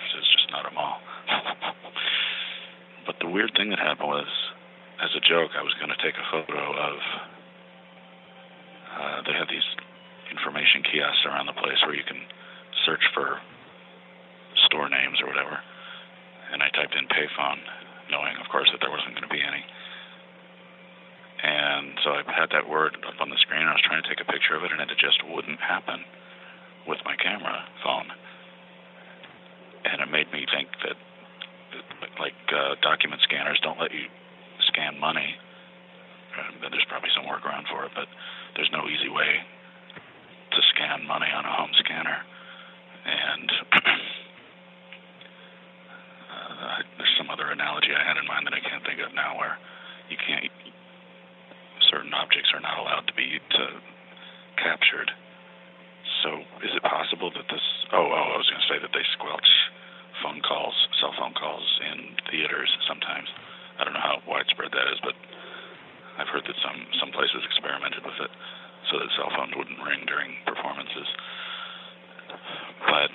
It's just not a mall. But the weird thing that happened was, as a joke, I was going to take a photo of, they have these information kiosks around the place where you can search for store names or whatever. And I typed in payphone, knowing, of course, that there wasn't going to be any. And so I had that word up on the screen, and I was trying to take a picture of it, and it just wouldn't happen with my camera phone. And it made me think that, like, document scanners don't let you scan money. There's probably some workaround for it, but there's no easy way to scan money on a home scanner. And there's some other analogy I had in mind that I can't think of now, where you can't, certain objects are not allowed to be captured. So is it possible that this, I was going to say that they squelch phone calls, cell phone calls in theaters sometimes. I don't know how widespread that is, but I've heard that some places experimented with it so that cell phones wouldn't ring during performances. But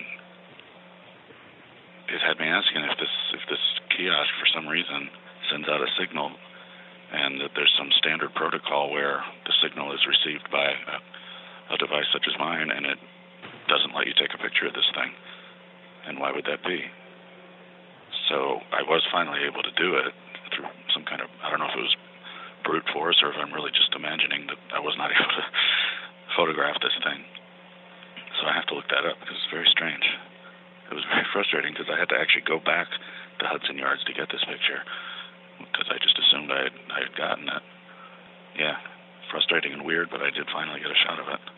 it had me asking if this kiosk for some reason sends out a signal, and that there's some standard protocol where the signal is received by a device such as mine, and it doesn't let you take a picture of this thing. And why would that be? So I was finally able to do it through some kind of, I don't know if it was brute force or if I'm really just imagining that I was not able to photograph this thing. So I have to look that up because it's very strange. It was very frustrating because I had to actually go back to Hudson Yards to get this picture because I just assumed I had gotten it. Yeah, frustrating and weird, but I did finally get a shot of it.